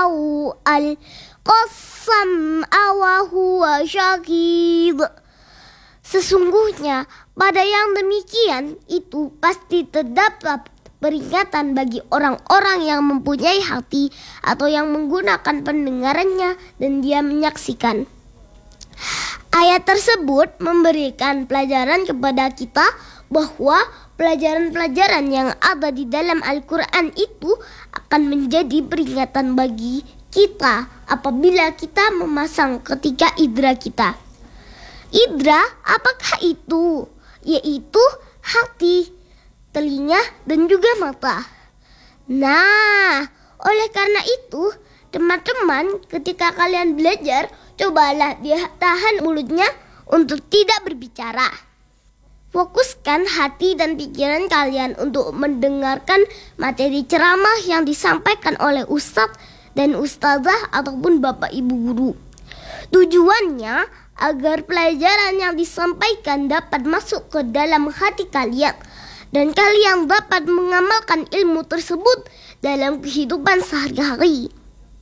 au al-qassam'a wa huwa syahid. Sesungguhnya pada yang demikian itu pasti terdapat peringatan bagi orang-orang yang mempunyai hati atau yang menggunakan pendengarannya dan dia menyaksikan. Ayat tersebut memberikan pelajaran kepada kita bahwa pelajaran-pelajaran yang ada di dalam Al-Quran itu akan menjadi peringatan bagi kita apabila kita memasang ketika indera kita. Indera apakah itu? Yaitu hati, telinga, dan juga mata. Nah, oleh karena itu, teman-teman, ketika kalian belajar, cobalah dia tahan mulutnya untuk tidak berbicara. Fokuskan hati dan pikiran kalian untuk mendengarkan materi ceramah yang disampaikan oleh ustadz dan ustazah ataupun bapak ibu guru. Tujuannya agar pelajaran yang disampaikan dapat masuk ke dalam hati kalian dan kalian dapat mengamalkan ilmu tersebut dalam kehidupan sehari-hari.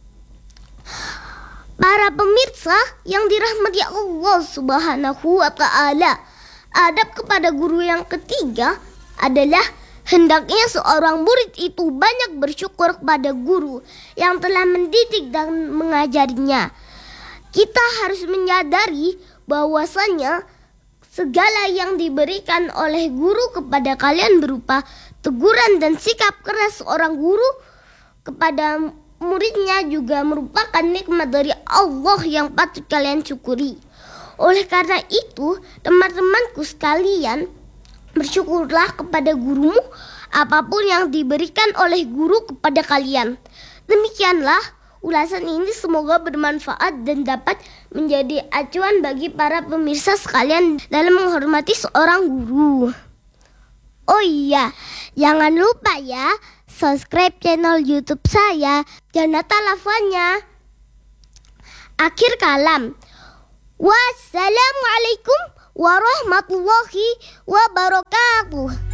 Para pemirsa yang dirahmati Allah Subhanahu wa Ta'ala, adab kepada guru yang ketiga adalah hendaknya seorang murid itu banyak bersyukur kepada guru yang telah mendidik dan mengajarinya. Kita harus menyadari bahwasanya segala yang diberikan oleh guru kepada kalian berupa teguran dan sikap keras seorang guru kepada muridnya juga merupakan nikmat dari Allah yang patut kalian syukuri. Oleh karena itu, teman-temanku sekalian, bersyukurlah kepada gurumu apapun yang diberikan oleh guru kepada kalian. Demikianlah ulasan ini, semoga bermanfaat dan dapat menjadi acuan bagi para pemirsa sekalian dalam menghormati seorang guru. Oh iya, jangan lupa ya, subscribe channel YouTube saya, Janata Lafanya. Akhir kalam. Wassalamualaikum warahmatullahi wabarakatuh.